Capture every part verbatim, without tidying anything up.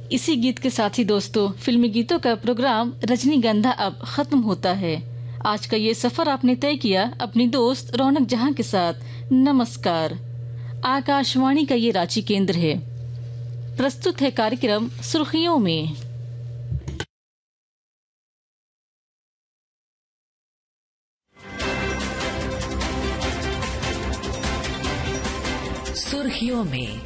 इसी गीत के साथ ही दोस्तों फिल्मी गीतों का प्रोग्राम रजनीगंधा अब खत्म होता है। आज का ये सफर आपने तय किया अपनी दोस्त रौनक जहां के साथ। नमस्कार। आकाशवाणी का ये रांची केंद्र है। प्रस्तुत है कार्यक्रम सुर्खियों में। सुर्खियों में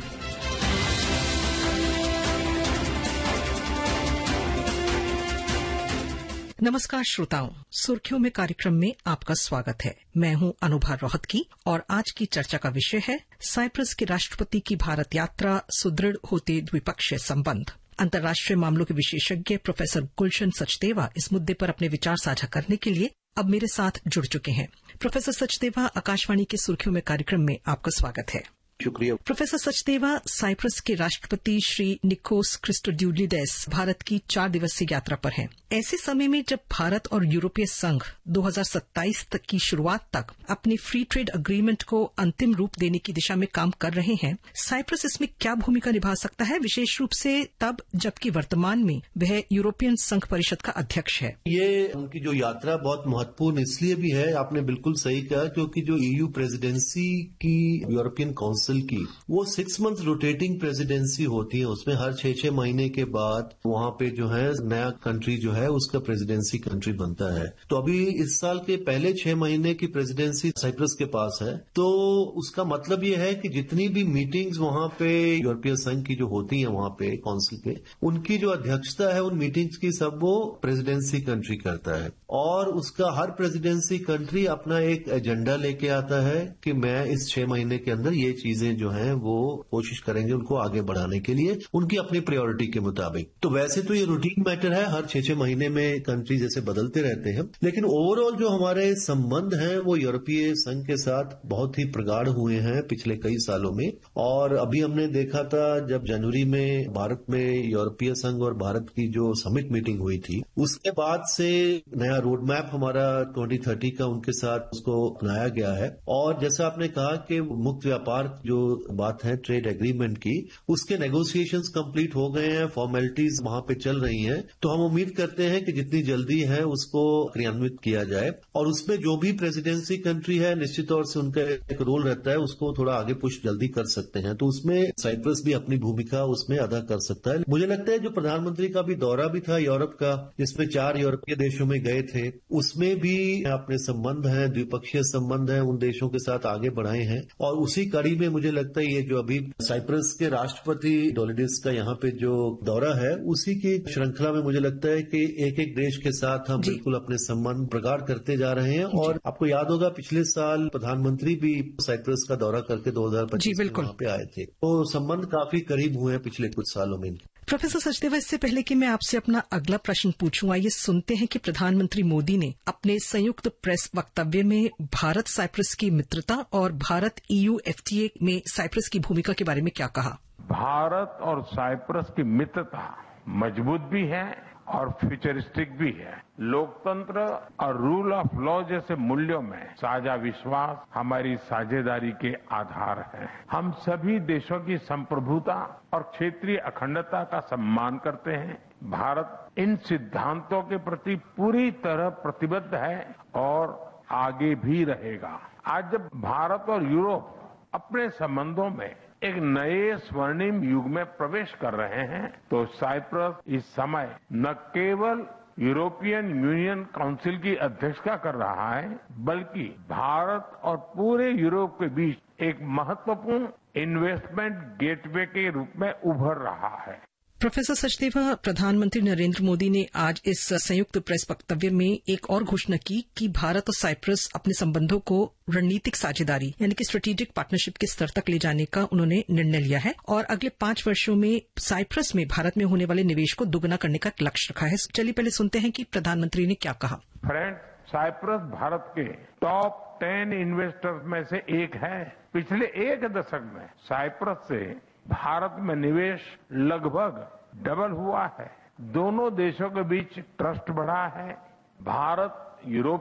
नमस्कार श्रोताओं, सुर्खियों में कार्यक्रम में आपका स्वागत है। मैं हूं अनुभा रोहतगी और आज की चर्चा का विषय है साइप्रस के राष्ट्रपति की भारत यात्रा, सुदृढ़ होते द्विपक्षीय संबंध। अंतर्राष्ट्रीय मामलों के विशेषज्ञ प्रोफेसर गुलशन सचदेवा इस मुद्दे पर अपने विचार साझा करने के लिए अब मेरे साथ जुड़ चुके हैं। प्रोफेसर सचदेवा, आकाशवाणी के सुर्खियों में कार्यक्रम में आपका स्वागत है। शुक्रिया। प्रोफेसर सचदेवा, साइप्रस के राष्ट्रपति श्री निकोस क्रिस्टोड्यूलिडेस भारत की चार दिवसीय यात्रा पर हैं। ऐसे समय में जब भारत और यूरोपीय संघ दो हज़ार सत्ताईस तक की शुरुआत तक अपनी फ्री ट्रेड एग्रीमेंट को अंतिम रूप देने की दिशा में काम कर रहे हैं, साइप्रस इसमें क्या भूमिका निभा सकता है, विशेष रूप से तब जबकि वर्तमान में वह यूरोपियन संघ परिषद का अध्यक्ष है? ये उनकी जो यात्रा बहुत महत्वपूर्ण इसलिए भी है, आपने बिल्कुल सही कहा, क्योंकि जो ईयू प्रेसिडेंसी की यूरोपियन काउंसिल की वो सिक्स मंथ रोटेटिंग प्रेसिडेंसी होती है। उसमें हर छह छह महीने के बाद वहां पे जो है नया कंट्री जो है उसका प्रेसिडेंसी कंट्री बनता है। तो अभी इस साल के पहले छह महीने की प्रेसिडेंसी साइप्रस के पास है। तो उसका मतलब ये है कि जितनी भी मीटिंग्स वहां पे यूरोपीय संघ की जो होती है वहां पे काउंसिल पे, उनकी जो अध्यक्षता है उन मीटिंग्स की सब वो प्रेसिडेंसी कंट्री करता है। और उसका हर प्रेसिडेंसी कंट्री अपना एक एजेंडा लेके आता है कि मैं इस छह महीने के अंदर ये चीजें जो हैं वो कोशिश करेंगे उनको आगे बढ़ाने के लिए, उनकी अपनी प्रायोरिटी के मुताबिक। तो वैसे तो ये रूटीन मैटर है, हर छह छह महीने में कंट्री जैसे बदलते रहते हैं, लेकिन ओवरऑल जो हमारे संबंध हैं वो यूरोपीय संघ के साथ बहुत ही प्रगाढ़ हुए हैं पिछले कई सालों में। और अभी हमने देखा था जब जनवरी में भारत में यूरोपीय संघ और भारत की जो समिट मीटिंग हुई थी, उसके बाद से नया रोड मैप हमारा ट्वेंटी थर्टी का उनके साथ उसको अपनाया गया है। और जैसा आपने कहा कि मुक्त व्यापार जो बात है ट्रेड एग्रीमेंट की, उसके नेगोशिएशंस कंप्लीट हो गए हैं, फॉर्मेलिटीज वहां पे चल रही हैं। तो हम उम्मीद करते हैं कि जितनी जल्दी है उसको क्रियान्वित किया जाए। और उसमें जो भी प्रेसिडेंसी कंट्री है निश्चित तौर से उनका एक रोल रहता है, उसको थोड़ा आगे पुश जल्दी कर सकते हैं। तो उसमें साइप्रस भी अपनी भूमिका उसमें अदा कर सकता है। मुझे लगता है जो प्रधानमंत्री का भी दौरा भी था यूरोप का, जिसमें चार यूरोपीय देशों में गए थे, उसमें भी अपने संबंध हैं, द्विपक्षीय संबंध हैं, उन देशों के साथ आगे बढ़ाए हैं। और उसी कड़ी में मुझे लगता है ये जो अभी साइप्रस के राष्ट्रपति डोलिडिस का यहाँ पे जो दौरा है, उसी की श्रृंखला में मुझे लगता है कि एक एक देश के साथ हम बिल्कुल अपने संबंध प्रगाढ़ करते जा रहे हैं। और आपको याद होगा पिछले साल प्रधानमंत्री भी साइप्रस का दौरा करके दो हजार पच्चीस में वहां पे आए थे। तो संबंध काफी करीब हुए हैं पिछले कुछ सालों में। प्रोफेसर सचदेवा, इससे पहले कि मैं आपसे अपना अगला प्रश्न पूछूं, आइए सुनते हैं कि प्रधानमंत्री मोदी ने अपने संयुक्त प्रेस वक्तव्य में भारत साइप्रस की मित्रता और भारत ईयू एफटीए में साइप्रस की भूमिका के बारे में क्या कहा? भारत और साइप्रस की मित्रता मजबूत भी है और फ्यूचरिस्टिक भी है। लोकतंत्र और रूल ऑफ लॉ जैसे मूल्यों में साझा विश्वास हमारी साझेदारी के आधार है। हम सभी देशों की संप्रभुता और क्षेत्रीय अखंडता का सम्मान करते हैं। भारत इन सिद्धांतों के प्रति पूरी तरह प्रतिबद्ध है और आगे भी रहेगा। आज जब भारत और यूरोप अपने संबंधों में एक नए स्वर्णिम युग में प्रवेश कर रहे हैं, तो साइप्रस इस समय न केवल यूरोपियन यूनियन काउंसिल की अध्यक्षता कर रहा है, बल्कि भारत और पूरे यूरोप के बीच एक महत्वपूर्ण इन्वेस्टमेंट गेटवे के रूप में उभर रहा है। प्रोफेसर सचदेवा, प्रधानमंत्री नरेंद्र मोदी ने आज इस संयुक्त प्रेस वक्तव्य में एक और घोषणा की कि भारत और साइप्रस अपने संबंधों को रणनीतिक साझेदारी यानी कि स्ट्रेटेजिक पार्टनरशिप के स्तर तक ले जाने का उन्होंने निर्णय लिया है और अगले पांच वर्षों में साइप्रस में भारत में होने वाले निवेश को दोगुना करने का लक्ष्य रखा है। चलिए पहले सुनते हैं कि प्रधानमंत्री ने क्या कहा। फ्रेंड, साइप्रस भारत के टॉप टेन इन्वेस्टर्स में से एक है। पिछले एक दशक में साइप्रस से भारत में निवेश लगभग डबल हुआ है। दोनों देशों के बीच ट्रस्ट बढ़ा है। भारत यूरोप